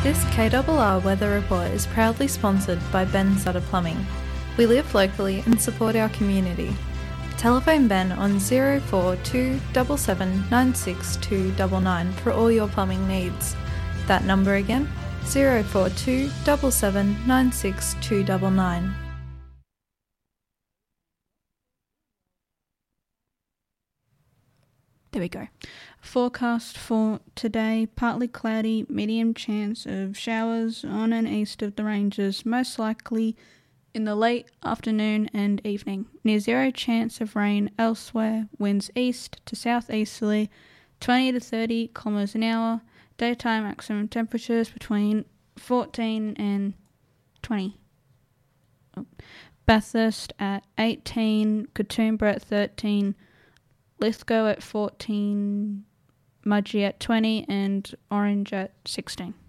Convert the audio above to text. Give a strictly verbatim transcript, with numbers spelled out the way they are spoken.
This K R R weather report is proudly sponsored by Ben Sutter Plumbing. We live locally and support our community. Telephone Ben on zero four two seven seven nine six two nine nine for all your plumbing needs. That number again, zero four two seven seven nine six two nine nine. There we go. Forecast for today, partly cloudy, medium chance of showers on and east of the ranges, most likely in the late afternoon and evening. Near zero chance of rain elsewhere, winds east to southeasterly, twenty to thirty kilometres an hour, daytime maximum temperatures between fourteen and twenty. Oh. Bathurst at eighteen, Katoomba at thirteen, Lithgow at fourteen, Mudgee at twenty, and Orange at sixteen.